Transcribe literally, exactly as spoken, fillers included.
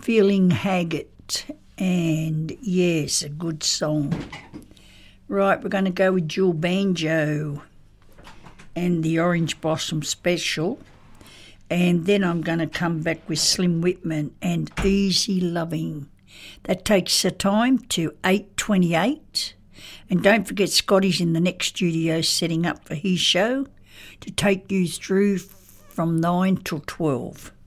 Feeling Haggard, and yes, a good song. Right, we're going to go with Jewel Banjo and the Orange Blossom Special, and then I'm going to come back with Slim Whitman and Easy Loving. That takes the time to eight twenty-eight, and don't forget Scotty's in the next studio setting up for his show to take you through from nine till twelve.